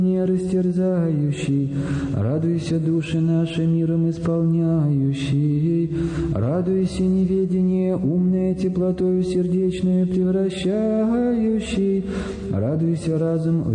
не растерзающий, радуйся, души наши, миром исполняющий, радуйся, неведение умное теплотою сердечную превращающий, радуйся, разум